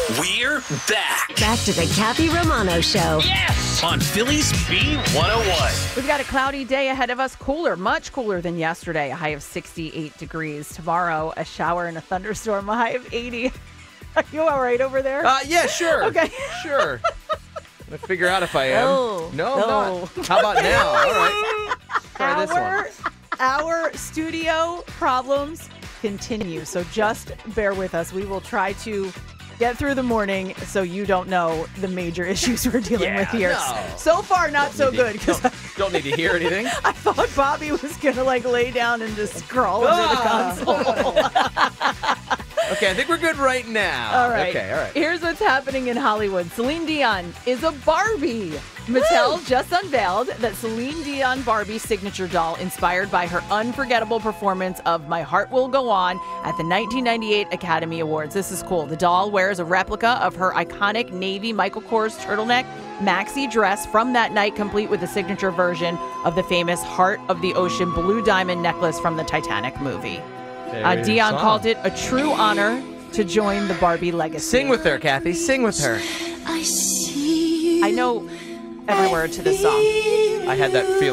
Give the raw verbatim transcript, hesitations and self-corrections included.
We're back. Back to the Kathy Romano Show. Yes! On Philly's B one oh one. We've got a cloudy day ahead of us. Cooler, much cooler than yesterday. A high of sixty-eight degrees. Tomorrow, a shower and a thunderstorm. A high of eighty. Are you all right over there? Uh, yeah, sure. Okay. Sure. I'm going to figure out if I am. Oh, no, I'm no. not. How about now? All right. Try this our, one. our studio problems continue, so just bear with us. We will try to get through the morning so you don't know the major issues we're dealing Yeah, with here. no. So far, not Don't so need to- good because Don't, don't need to hear anything. I thought Bobby was going to like lay down and just crawl under Ah. the console. Okay, I think we're good right now. All right. Okay, all right. Here's what's happening in Hollywood. Celine Dion is a Barbie. Mattel just unveiled that Celine Dion Barbie signature doll, inspired by her unforgettable performance of My Heart Will Go On at the nineteen ninety-eight Academy Awards. This is cool. The doll wears a replica of her iconic navy Michael Kors turtleneck maxi dress from that night, complete with a signature version of the famous Heart of the Ocean blue diamond necklace from the Titanic movie. Uh, Very Dion song. called it a true honor to join the Barbie legacy. Sing with her, Kathy. Sing with her. I see you. I know every word to this song. I had that feeling.